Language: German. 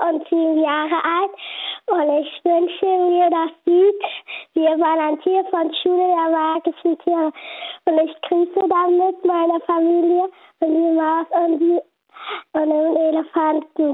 und 7 Jahre alt und ich wünsche mir das Lied Wir waren ein Tier von Schule der magischen Tiere und ich grüße dann mit meiner Familie und die Maus und den Elefanten.